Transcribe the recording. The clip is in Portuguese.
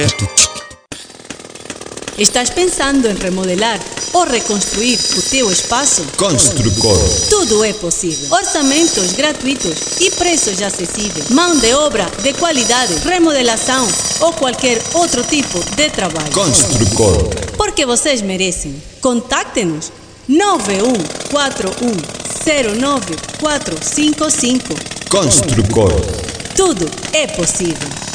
Estás pensando em remodelar ou reconstruir o teu espaço? Construcor. Tudo é possível. Orçamentos gratuitos e preços acessíveis. Mão de obra de qualidade, remodelação ou qualquer outro tipo de trabalho. Construcor. Porque vocês merecem. Contacte-nos 9141094555. Construcor. Tudo é possível.